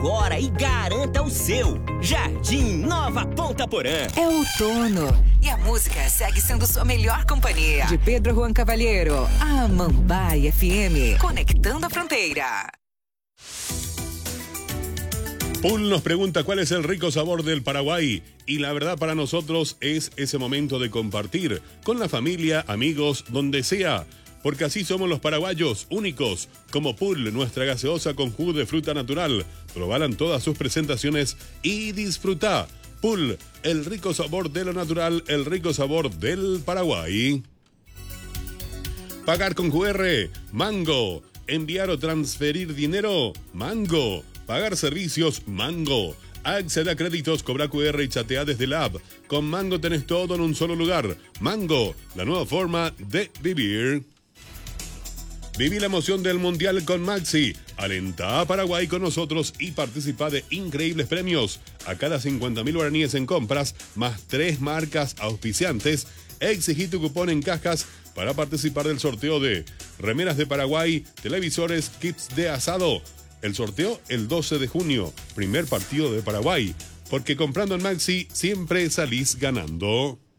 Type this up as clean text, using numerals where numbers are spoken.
agora e garanta o seu. Jardim Nova Ponta Porã. É outono e a música segue sendo sua melhor companhia. De Pedro Juan Cavalheiro, a Mambaia FM, conectando a fronteira. Pool nos pregunta cuál es el rico sabor del Paraguay, y la verdad para nosotros es ese momento de compartir con la familia, amigos, donde sea, porque así somos los paraguayos, únicos, como Pool, nuestra gaseosa con jugo de fruta natural. Probala en todas sus presentaciones y disfruta. Pool, el rico sabor de lo natural, el rico sabor del Paraguay. Pagar con QR, Mango. Enviar o transferir dinero, Mango. Pagar servicios, Mango. Accede a créditos, cobra QR y chatea desde la app. Con Mango tenés todo en un solo lugar. Mango, la nueva forma de vivir. Viví la emoción del Mundial con Maxi. Alentá a Paraguay con nosotros y participa de increíbles premios. A cada 50.000 guaraníes en compras, más 3 marcas auspiciantes, exigí tu cupón en cajas para participar del sorteo de remeras de Paraguay, televisores, kits de asado. El sorteo el 12 de junio, primer partido de Paraguay, porque comprando en Maxi siempre salís ganando.